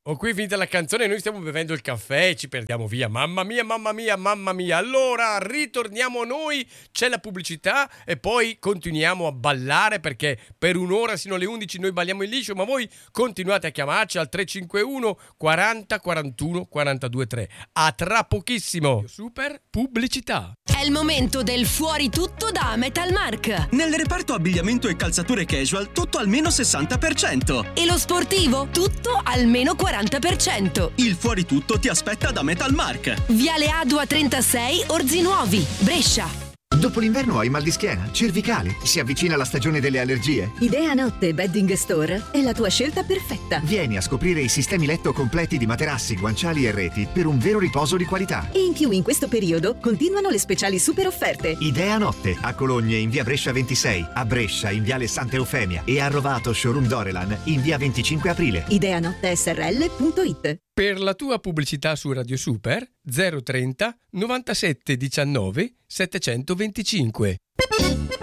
Oh, qui è finita la canzone, noi stiamo bevendo il caffè e ci perdiamo via. Mamma mia, mamma mia, mamma mia. Allora, ritorniamo noi, c'è la pubblicità e poi continuiamo a ballare perché per un'ora sino alle 11 noi balliamo il liscio, ma voi continuate a chiamarci al 351 40 41 42 3. A tra pochissimo. Super pubblicità. È il momento del fuori tutto da Metalmark. Nel reparto abbigliamento e calzature casual tutto almeno 60%. E lo sportivo tutto almeno 40%. Il fuori tutto ti aspetta da Metalmark. Viale Adua 36, Orzi Nuovi, Brescia. Dopo l'inverno hai mal di schiena, cervicale, si avvicina la stagione delle allergie? Idea Notte Bedding Store è la tua scelta perfetta. Vieni a scoprire i sistemi letto completi di materassi, guanciali e reti per un vero riposo di qualità. E in più in questo periodo continuano le speciali super offerte. Idea Notte, a Cologne in via Brescia 26, a Brescia in viale Santa Eufemia e a Rovato showroom Dorelan in via 25 aprile. Ideanottesrl.it. Per la tua pubblicità su Radio Super 030 97 19 725.